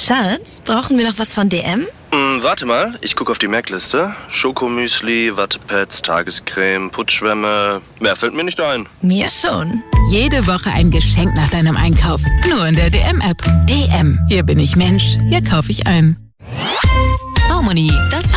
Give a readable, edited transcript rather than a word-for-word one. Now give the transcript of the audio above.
Schatz, brauchen wir noch was von DM? Warte mal, ich gucke auf die Merkliste. Schokomüsli, Wattepads, Tagescreme, Putzschwämme. Mehr fällt mir nicht ein. Mir schon. Jede Woche ein Geschenk nach deinem Einkauf. Nur in der DM-App. DM. Hier bin ich Mensch. Hier kaufe ich ein. Harmony, das